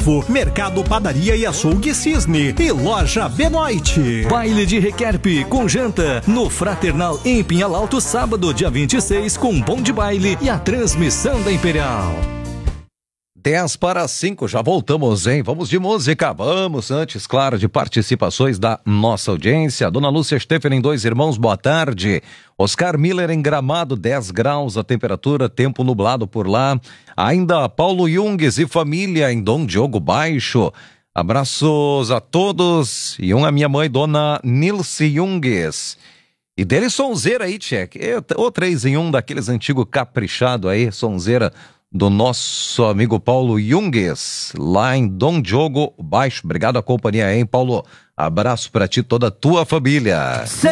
Novo, Mercado Padaria e Açougue Cisne e Loja Benoit. Baile de Requerpe com janta no Fraternal em Pinhal Alto, sábado, dia 26, com bom de baile e a transmissão da Imperial. 10:05, já voltamos, hein? Vamos de música, vamos antes, claro, de participações da nossa audiência. Dona Lúcia Steffen, Dois Irmãos, boa tarde. Oscar Miller em Gramado, 10 graus a temperatura, tempo nublado por lá. Ainda Paulo Jungues e família em Dom Diogo Baixo. Abraços a todos e a minha mãe, Dona Nilce Jungues. E dele sonzeira aí, Tchek, ou 3 em 1 daqueles antigos caprichado aí, sonzeira do nosso amigo Paulo Jungues, lá em Dom Diogo Baixo. Obrigado a companhia, hein, Paulo? Abraço pra ti e toda a tua família.